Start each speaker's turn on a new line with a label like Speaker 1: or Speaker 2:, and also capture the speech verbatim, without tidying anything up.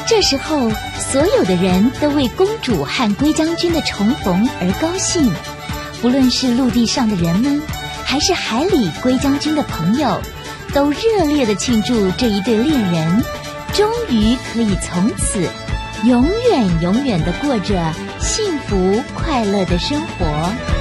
Speaker 1: 这时候，所有的人都为公主和龟将军的重逢而高兴，不论是陆地上的人们，还是海里龟将军的朋友，都热烈地庆祝这一对恋人终于可以从此永远永远地过着幸福快乐的生活。